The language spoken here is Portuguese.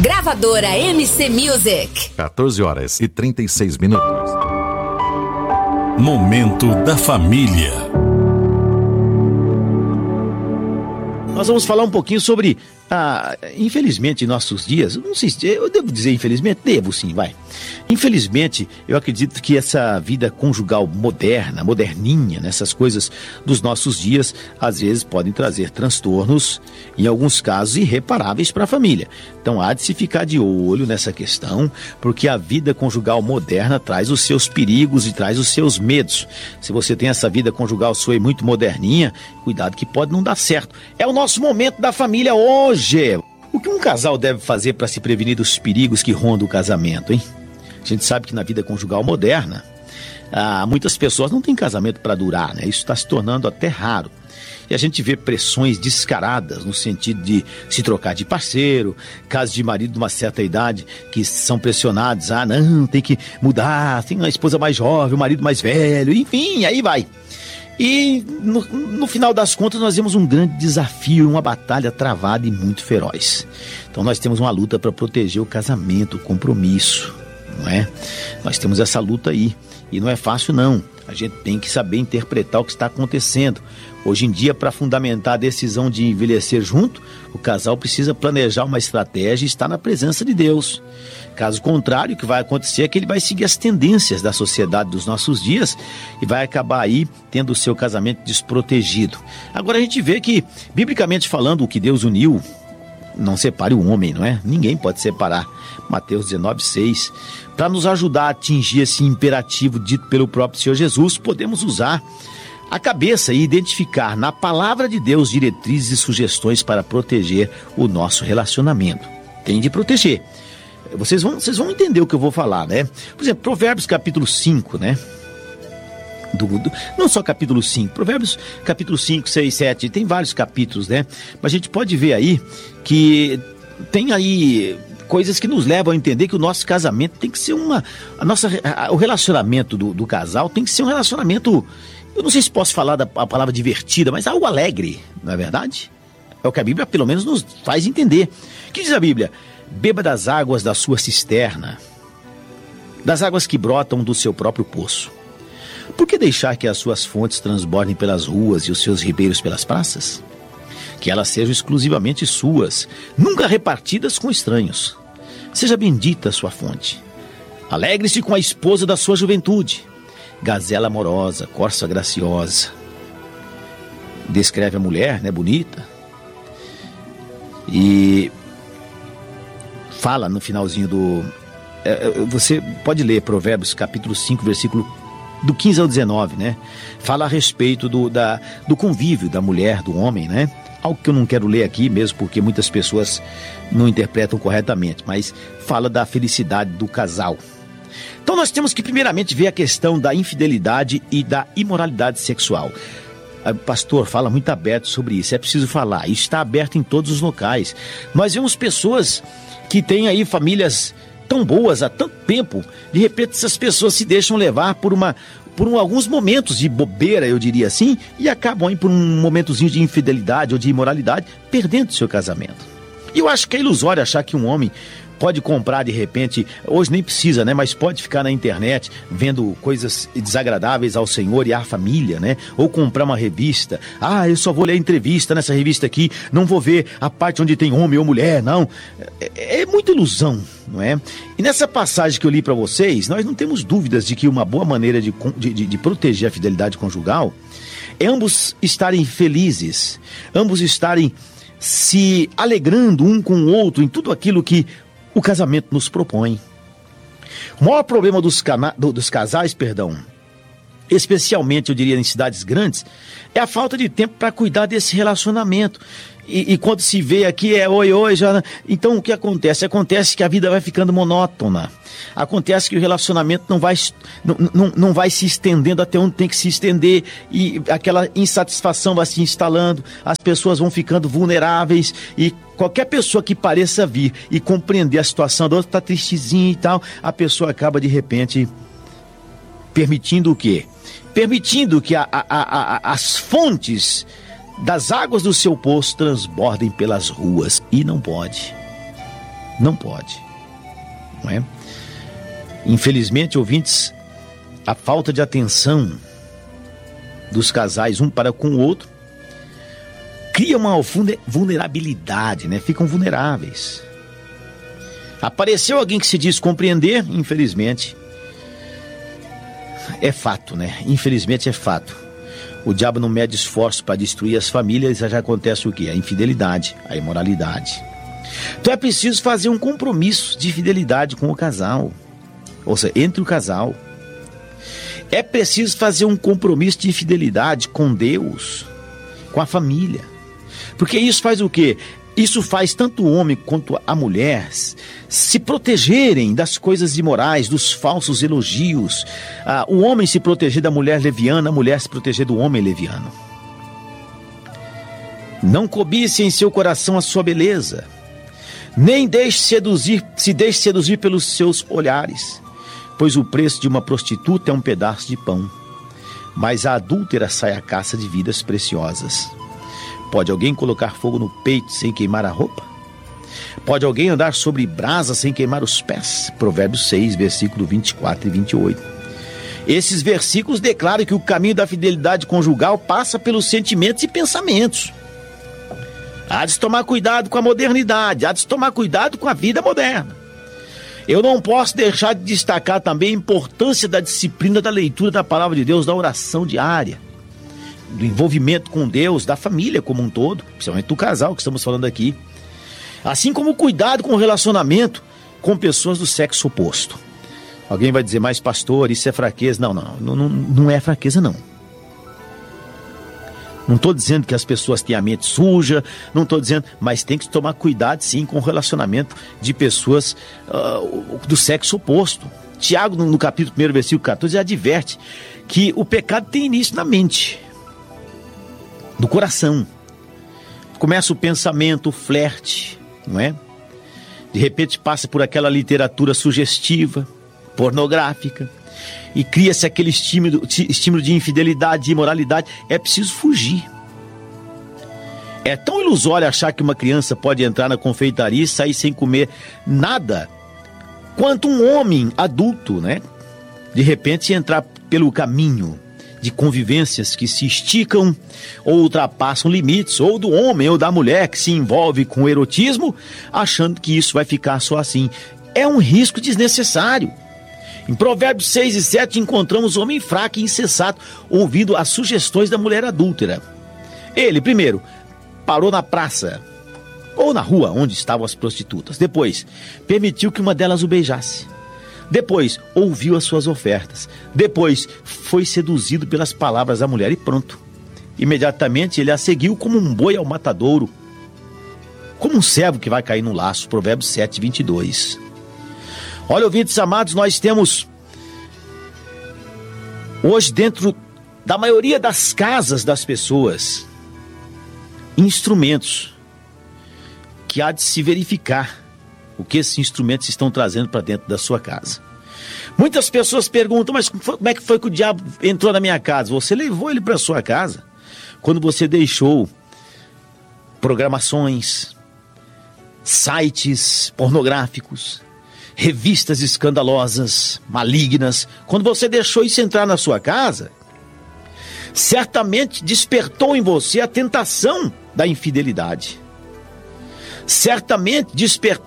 Gravadora MC Music. 14h36. Momento da família. Nós vamos falar um pouquinho sobre, infelizmente, em nossos dias, não sei se eu devo dizer infelizmente, devo sim, vai. Infelizmente, eu acredito que essa vida conjugal moderna, moderninha, nessas coisas dos nossos dias, às vezes podem trazer transtornos, em alguns casos irreparáveis para a família. Então há de se ficar de olho nessa questão, porque a vida conjugal moderna traz os seus perigos e traz os seus medos. Se você tem essa vida conjugal sua e muito moderninha, cuidado que pode não dar certo. É o nosso momento da família hoje. O que um casal deve fazer para se prevenir dos perigos que rondam o casamento, hein? A gente sabe que na vida conjugal moderna, muitas pessoas não têm casamento para durar, né? Isso está se tornando até raro. E a gente vê pressões descaradas no sentido de se trocar de parceiro, casos de marido de uma certa idade que são pressionados, não, tem que mudar, tem uma esposa mais jovem, um marido mais velho, enfim, aí vai. E no final das contas nós vemos um grande desafio, uma batalha travada e muito feroz. Então nós temos uma luta para proteger o casamento, o compromisso, não é? Nós temos essa luta aí e não é fácil não. A gente tem que saber interpretar o que está acontecendo. Hoje em dia, para fundamentar a decisão de envelhecer junto, o casal precisa planejar uma estratégia e estar na presença de Deus. Caso contrário, o que vai acontecer é que ele vai seguir as tendências da sociedade dos nossos dias e vai acabar aí tendo o seu casamento desprotegido. Agora a gente vê que, biblicamente falando, o que Deus uniu, não separe o homem, não é? Ninguém pode separar. Mateus 19:6. Para nos ajudar a atingir esse imperativo dito pelo próprio Senhor Jesus, podemos usar a cabeça e identificar na palavra de Deus diretrizes e sugestões para proteger o nosso relacionamento. Tem de proteger. Vocês vão entender o que eu vou falar, né? Por exemplo, Provérbios capítulo 5, né? Não só capítulo 5, Provérbios capítulo 5, 6, 7, tem vários capítulos, né? Mas a gente pode ver aí que tem aí coisas que nos levam a entender que o nosso casamento tem que ser o relacionamento do casal tem que ser um relacionamento, eu não sei se posso falar a palavra divertida, mas algo alegre, não é verdade? É o que a Bíblia pelo menos nos faz entender. O que diz a Bíblia? Beba das águas da sua cisterna, das águas que brotam do seu próprio poço. Por que deixar que as suas fontes transbordem pelas ruas e os seus ribeiros pelas praças? Que elas sejam exclusivamente suas, nunca repartidas com estranhos. Seja bendita a sua fonte. Alegre-se com a esposa da sua juventude. Gazela amorosa, corça graciosa. Descreve a mulher, né, bonita. E fala no finalzinho você pode ler Provérbios capítulo 5, versículo do 15 ao 19, né? Fala a respeito do convívio da mulher, do homem, né? Algo que eu não quero ler aqui mesmo, porque muitas pessoas não interpretam corretamente, mas fala da felicidade do casal. Então nós temos que primeiramente ver a questão da infidelidade e da imoralidade sexual. O pastor fala muito aberto sobre isso, é preciso falar, isso está aberto em todos os locais. Nós vemos pessoas que têm aí famílias tão boas há tanto tempo, de repente essas pessoas se deixam levar por alguns momentos de bobeira, eu diria assim, e acabam aí por um momentozinho de infidelidade ou de imoralidade, perdendo seu casamento. E eu acho que é ilusório achar que um homem pode comprar de repente, hoje nem precisa, né? Mas pode ficar na internet vendo coisas desagradáveis ao Senhor e à família, né? Ou comprar uma revista. Eu só vou ler a entrevista nessa revista aqui, não vou ver a parte onde tem homem ou mulher, não. É muita ilusão, não é? E nessa passagem que eu li para vocês, nós não temos dúvidas de que uma boa maneira de proteger a fidelidade conjugal é ambos estarem felizes, ambos estarem se alegrando um com o outro em tudo aquilo que o casamento nos propõe. O maior problema dos casais, especialmente eu diria em cidades grandes, é a falta de tempo para cuidar desse relacionamento. E quando se vê aqui oi, já... Então o que acontece? Acontece que a vida vai ficando monótona. Acontece que o relacionamento não vai se estendendo até onde tem que se estender, e aquela insatisfação vai se instalando, as pessoas vão ficando vulneráveis, e qualquer pessoa que pareça vir e compreender a situação do outro está tristezinha e tal, a pessoa acaba de repente permitindo o quê? Permitindo que as fontes das águas do seu poço transbordem pelas ruas. E não pode. Não pode. Não é? Infelizmente, ouvintes, a falta de atenção dos casais um para com o outro cria uma vulnerabilidade, né? Ficam vulneráveis. Apareceu alguém que se diz compreender, infelizmente, é fato, né? Infelizmente é fato. O diabo não mede esforço para destruir as famílias, já acontece o quê? A infidelidade, a imoralidade. Então é preciso fazer um compromisso de fidelidade com o casal, ou seja, entre o casal. É preciso fazer um compromisso de fidelidade com Deus, com a família. Porque isso faz o quê? Isso faz tanto o homem quanto a mulher se protegerem das coisas imorais, dos falsos elogios. O homem se proteger da mulher leviana, a mulher se proteger do homem leviano. Não cobice em seu coração a sua beleza, nem se deixe seduzir pelos seus olhares, pois o preço de uma prostituta é um pedaço de pão, mas a adúltera sai à caça de vidas preciosas. Pode alguém colocar fogo no peito sem queimar a roupa? Pode alguém andar sobre brasa sem queimar os pés? Provérbios 6, versículo 24 e 28. Esses versículos declaram que o caminho da fidelidade conjugal passa pelos sentimentos e pensamentos. Há de se tomar cuidado com a modernidade, há de se tomar cuidado com a vida moderna. Eu não posso deixar de destacar também a importância da disciplina da leitura da palavra de Deus, da oração diária, do envolvimento com Deus, da família como um todo, principalmente do casal que estamos falando aqui. Assim como o cuidado com o relacionamento com pessoas do sexo oposto. Alguém vai dizer, mas pastor, isso é fraqueza. Não é fraqueza não. Não estou dizendo que as pessoas têm a mente suja, não estou dizendo, mas tem que tomar cuidado sim com o relacionamento de pessoas do sexo oposto. Tiago, no capítulo 1, versículo 14, adverte que o pecado tem início na mente, no coração. Começa o pensamento, o flerte, não é? De repente passa por aquela literatura sugestiva, pornográfica, e cria-se aquele estímulo de infidelidade, de imoralidade. É preciso fugir. É tão ilusório achar que uma criança pode entrar na confeitaria e sair sem comer nada, quanto um homem adulto, né? De repente entrar pelo caminho de convivências que se esticam ou ultrapassam limites, ou do homem ou da mulher que se envolve com o erotismo, achando que isso vai ficar só assim. É um risco desnecessário. Em Provérbios 6 e 7 encontramos o homem fraco e insensato ouvindo as sugestões da mulher adúltera. Ele, primeiro, parou na praça ou na rua onde estavam as prostitutas. Depois, permitiu que uma delas o beijasse. Depois, ouviu as suas ofertas. Depois, foi seduzido pelas palavras da mulher e pronto. Imediatamente, ele a seguiu como um boi ao matadouro, como um servo que vai cair no laço. Provérbios 7, 22. Olha, ouvintes amados, nós temos hoje dentro da maioria das casas das pessoas instrumentos que há de se verificar o que esses instrumentos estão trazendo para dentro da sua casa. Muitas pessoas perguntam, mas como é que foi que o diabo entrou na minha casa? Você levou ele para a sua casa quando você deixou programações, sites pornográficos, revistas escandalosas, malignas. Quando você deixou isso entrar na sua casa, certamente despertou em você a tentação da infidelidade. Certamente despertou